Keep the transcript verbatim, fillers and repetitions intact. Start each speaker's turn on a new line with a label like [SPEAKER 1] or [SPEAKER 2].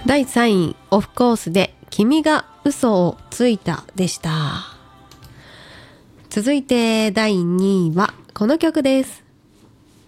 [SPEAKER 1] だいさんいオフコースで君が嘘をついたでした。続いてだいにいはこの曲です。